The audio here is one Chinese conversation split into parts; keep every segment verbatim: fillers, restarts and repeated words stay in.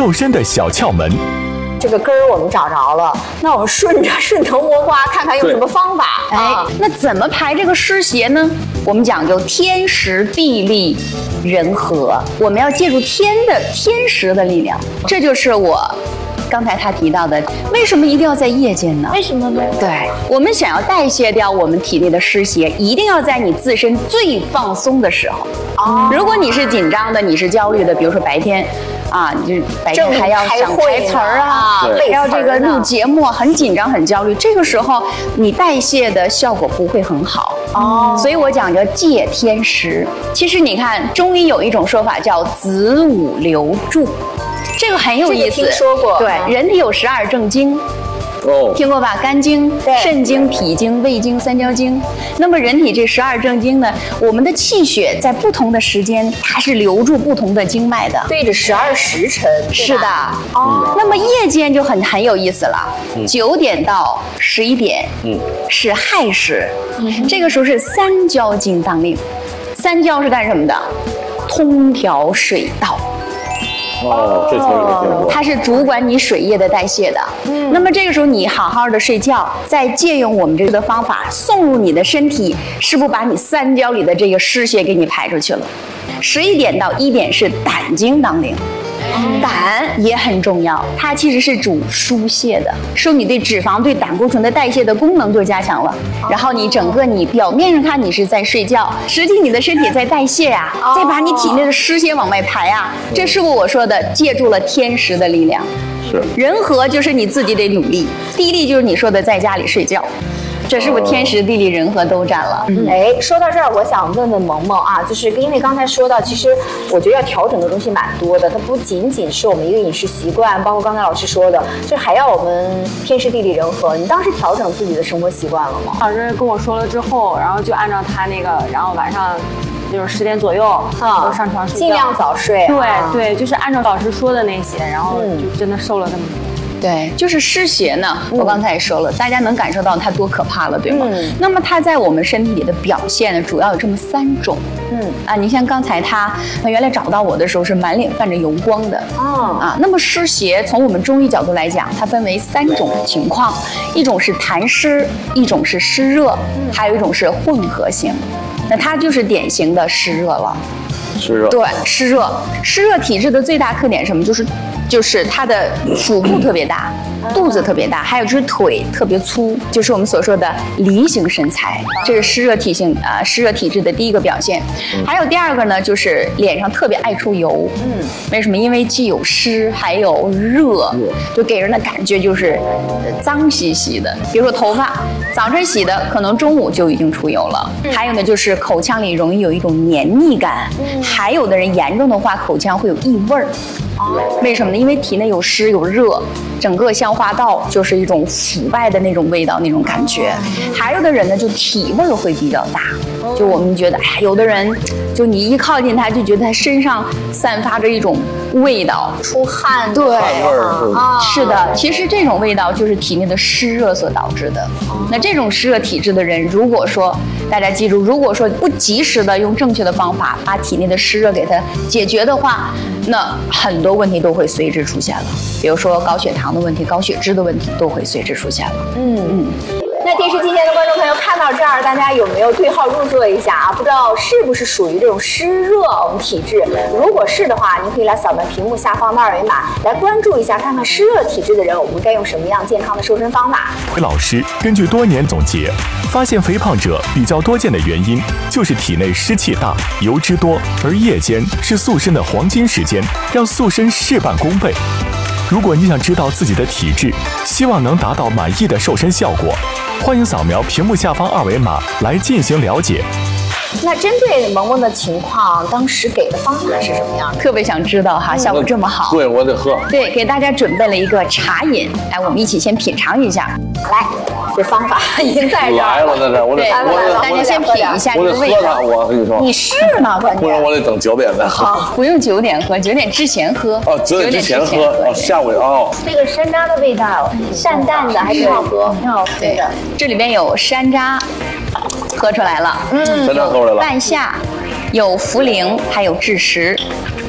瘦身的小窍门。 这个根儿我们找着了，那我们顺着顺藤摸瓜，看看用什么方法。 哎，那怎么排这个湿邪呢？我们讲究天时地利人和，我们要借助天的天时的力量，这就是我刚才他提到的，为什么一定要在夜间呢？ 为什么呢？ 对，我们想要代谢掉我们体内的湿邪，一定要在你自身最放松的时候。哦，如果你是紧张的，你是焦虑的，比如说白天。啊，你就白天还要想台词儿啊，还要这个录节目，很紧张很焦虑，这个时候你代谢的效果不会很好哦。所以我讲叫借天时。其实你看中医有一种说法叫子午流注，这个很有意思。 这个听说过。 对，人体有十二正经。哦，听过吧？肝经、肾经、脾经、胃经、三焦经。那么人体这十二正经呢，我们的气血在不同的时间，它是流注不同的经脉的， 对着十二时辰。 是的。哦。那么夜间就很很有意思了，九点到十一点，嗯，是亥时，嗯，这个时候是三焦经当令。三焦是干什么的？通调水道。 哦，这词儿我听过。 它是主管你水液的代谢的。嗯，那么这个时候你好好的睡觉，再借用我们这个方法送入你的身体，是不是把你三焦里的这个湿邪给你排出去了？十一点到一点是胆经当令。胆也很重要，它其实是主疏泄的，受你对脂肪、对胆固醇的代谢的功能就加强了。然后你整个你表面上看你是在睡觉，实际你的身体在代谢呀、啊，再把你体内的湿邪往外排啊。这是不是我说的借助了天时的力量？ 是。人和就是你自己得努力，地利就是你说的在家里睡觉。这是不是天时地利人和都占了？ 嗯，哎，说到这儿，我想问问萌萌啊，就是因为刚才说到，其实我觉得要调整的东西蛮多的，它不仅仅是我们一个饮食习惯，包括刚才老师说的，就还要我们天时地利人和。你当时调整自己的生活习惯了吗？ 老师跟我说了之后，然后就按照他那个，然后晚上就是十点左右啊上床睡觉， 尽量早睡、 啊。对对，就是按照老师说的那些，然后就真的瘦了那么多。 对，就是湿邪呢，我刚才也说了，大家能感受到它多可怕了，对吗？嗯。那么它在我们身体里的表现呢，主要有这么三种。嗯啊，你像刚才他，他原来找到我的时候是满脸泛着油光的。哦。啊，那么湿邪从我们中医角度来讲，它分为三种情况，一种是痰湿，一种是湿热，还有一种是混合型。那它就是典型的湿热了。 湿热。 对，湿热，湿热体质的最大特点是什么？就是。就是它的腹部特别大，肚子特别大，还有就是腿特别粗，就是我们所说的梨形身材，这是湿热体性啊、呃、湿热体质的第一个表现。还有第二个呢，就是脸上特别爱出油。嗯，为什么？因为既有湿还有热，就给人的感觉就是脏兮兮的。比如说头发，早晨洗的，可能中午就已经出油了。还有呢，就是口腔里容易有一种黏腻感，还有的人严重的话，口腔会有异味儿。为什么呢？因为体内有湿有热，整个消化道就是一种腐败的那种味道，那种感觉。还有的人呢，就体味会比较大，就我们觉得，哎呀，有的人就你一靠近他，就觉得他身上散发着一种味道， 出汗， 对， 汗味儿啊，是的。其实这种味道就是体内的湿热所导致的。那这种湿热体质的人，如果说大家记住，如果说不及时的用正确的方法把体内的湿热给它解决的话，那很多问题都会随之出现了，比如说高血糖的问题、高血脂的问题都会随之出现了。嗯嗯。 那电视机前的观众朋友看到这儿，大家有没有对号入座一下啊？不知道是不是属于这种湿热我们体质？如果是的话，您可以来扫描屏幕下方的二维码，来关注一下，看看湿热体质的人，我们该用什么样健康的瘦身方法。 老师根据多年总结，发现肥胖者比较多见的原因就是体内湿气大、油脂多，而夜间是塑身的黄金时间，让塑身事半功倍。如果你想知道自己的体质，希望能达到满意的瘦身效果，欢迎扫描屏幕下方二维码来进行了解。 那针对萌萌的情况，当时给的方法是什么样的？ 特别想知道哈，效果这么好。 对，我得喝。 对，给大家准备了一个茶饮，来，我们一起先品尝一下。 来，这方法已经在这儿来了，在这，我得，我大家先品一下这个味道。 我跟你说， 你是吗？关键， 不然我得等九点再喝。 好，不用九点喝，九点之前喝。 哦，九点之前喝，哦，下午哦。 这个山楂的味道，淡淡的，还挺好喝，挺好喝的。 这里边有山楂。喝出来了， 嗯，山楂喝出来了， 半夏，有茯苓，还有枳实。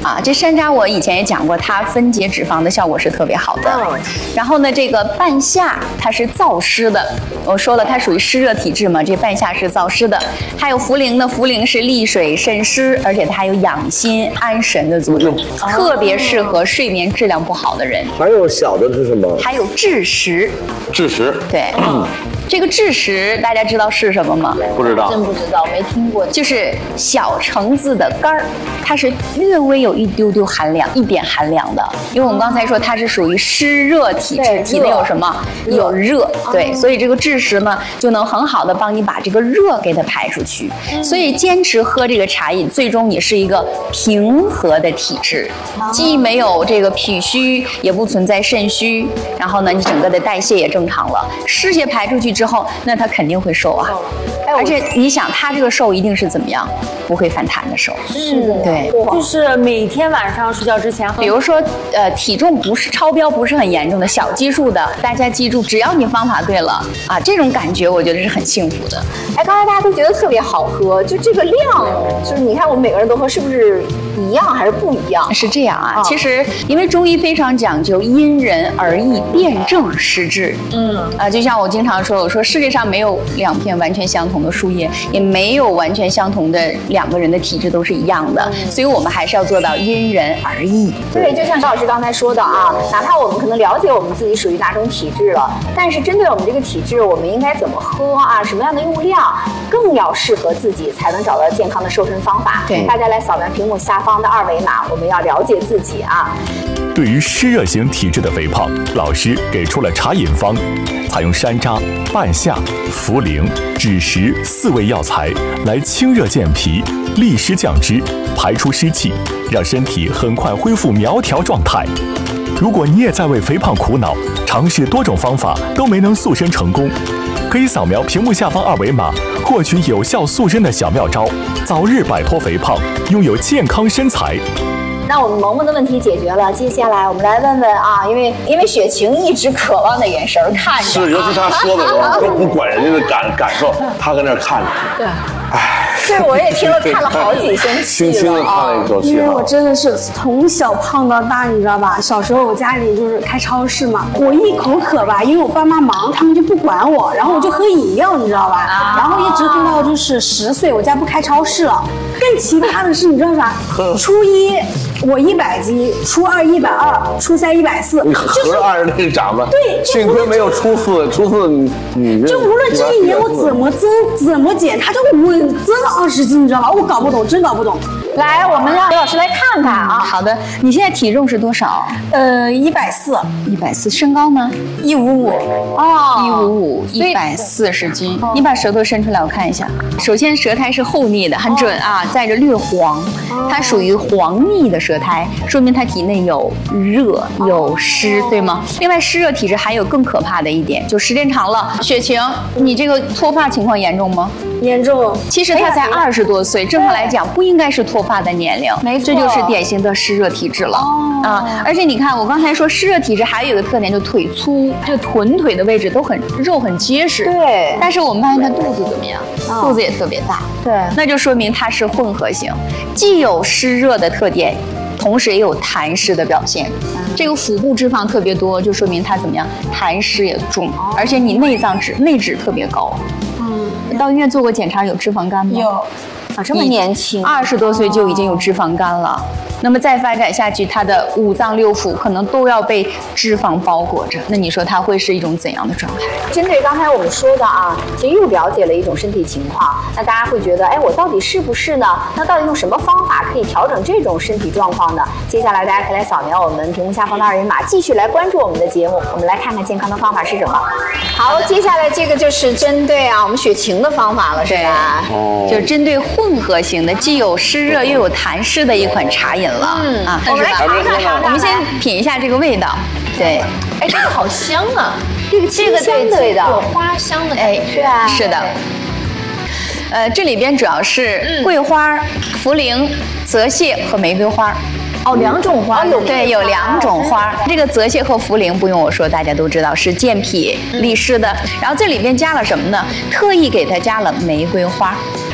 啊，这山楂我以前也讲过，它分解脂肪的效果是特别好的。 嗯， 然后呢，这个半夏它是燥湿的，我说了它属于湿热体质嘛，这半夏是燥湿的。还有茯苓呢，茯苓是利水渗湿，而且它还有养心安神的作用，特别适合睡眠质量不好的人。 还有小的是什么？ 还有枳实， 枳实。 对，嗯，这个枳实大家知道是什么吗？ 不知道。 真不知道，没听过。 就是小橙子的干儿，它是略微有一丢丢寒凉，一点寒凉的。因为我们刚才说它是属于湿热体质，体内有什么？有热，对，所以这个枳实呢就能很好的帮你把这个热给它排出去。所以坚持喝这个茶饮，最终你是一个平和的体质，既没有这个脾虚，也不存在肾虚，然后呢，你整个的代谢也正常了，湿邪排出去之后，那它肯定会瘦啊。而且你想，它这个瘦一定是怎么样？不会反弹的瘦。 是的， 对， 就是每天晚上睡觉之前喝。 比如说，呃，体重不是超标，不是很严重的小基数的，大家记住，只要你方法对了啊，这种感觉我觉得是很幸福的。 哎，刚才大家都觉得特别好喝，就这个量，就是你看我们每个人都喝，是不是一样还是不一样？ 是这样啊， 哦、 其实因为中医非常讲究因人而异，辨证施治。嗯啊，就像我经常说，我说世界上没有两片完全相同的树叶，也没有完全相同的两个人的体质都是一样的，嗯、所以我们还是要做到因人而异。 对，就像肖老师刚才说的啊，哪怕我们可能了解我们自己属于哪种体质了，但是针对我们这个体质，我们应该怎么喝啊？什么样的用量，更要适合自己，才能找到健康的瘦身方法。 对， 大家来扫描屏幕下方的二维码，我们要了解自己啊。 对于湿热型体质的肥胖，老师给出了茶饮方，采用山楂、半夏、茯苓、枳实四味药材来清热健脾、利湿降脂、排出湿气，让身体很快恢复苗条状态。如果你也在为肥胖苦恼，尝试多种方法都没能塑身成功，可以扫描屏幕下方二维码，获取有效塑身的小妙招，早日摆脱肥胖，拥有健康身材。 那我们萌萌的问题解决了，接下来我们来问问啊，因为因为雪晴一直渴望的眼神看着， 是，尤其他说的时候都不管人家的感感受，他搁那看着， 对， 唉， 这我也听了看了好几声气了， 轻轻的叹了一口气。 因为我真的是从小胖到大，你知道吧？小时候我家里就是开超市嘛，我一口渴吧，因为我爸妈忙，他们就不管我，然后我就喝饮料，你知道吧？然后一直喝到就是十岁，我家不开超市了。更奇葩的是，你知道啥？初一我一百斤，初二一百二，初三一百四， 你合着按着那个长吧。 对， 幸亏没有初四，初四你你就无论这一年我怎么增怎么减，它就稳增二十斤，你知道吧？我搞不懂，真搞不懂。 来，我们让刘老师来看看啊。 好的，你现在体重是多少？ 呃，一百四， 一百四。身高呢？ 一五五。 哦，一五五，一百四十斤。你把舌头伸出来，我看一下。首先，舌苔是厚腻的，很准啊，带着略黄，它属于黄腻的舌苔，说明它体内有热有湿，对吗？另外，湿热体质还有更可怕的一点，就时间长了，雪晴，你这个脱发情况严重吗？ 严重。 其实他才二十多岁，正常来讲不应该是脱发的年龄， 没错， 这就是典型的湿热体质了、哦、啊！而且你看，我刚才说湿热体质还有一个特点，就腿粗，这臀腿的位置都很肉很结实。 对。 但是我们发现他肚子怎么样？哦、肚子也特别大。 对。 那就说明它是混合型，既有湿热的特点，同时也有痰湿的表现。嗯、这个腹部脂肪特别多，就说明它怎么样？痰湿也重，哦、而且你内脏脂内脂特别高。到医院做过检查，有脂肪肝吗？ 有， 啊，这么年轻， 二十多岁就已经有脂肪肝了。那么再发展下去，他的五脏六腑可能都要被脂肪包裹着。那你说他会是一种怎样的状态？ 针对刚才我们说的啊，其实又了解了一种身体情况。那大家会觉得，哎，我到底是不是呢？那到底用什么方法可以调整这种身体状况呢？接下来大家可以来扫描我们屏幕下方的二维码，继续来关注我们的节目。我们来看看健康的方法是什么。好，接下来这个就是针对啊我们雪晴的方法了，是吧？ 哦，就针对混合型的，既有湿热又有痰湿的一款茶饮。嗯啊，我们来尝尝尝尝， 我们先品一下这个味道。对， 哎，这个好香啊！ 这个这个香的味道， 有花香的感觉。 是啊， 是的。呃，这里边主要是桂花、茯苓、泽泻和玫瑰花。 哦，两种花有对，有两种花。这个泽泻和茯苓不用我说，大家都知道是健脾利湿的。然后这里边加了什么呢？特意给它加了玫瑰花。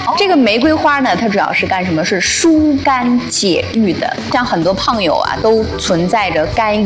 这个玫瑰花呢，它主要是干什么？是疏肝解郁的。像很多胖友啊，都存在着肝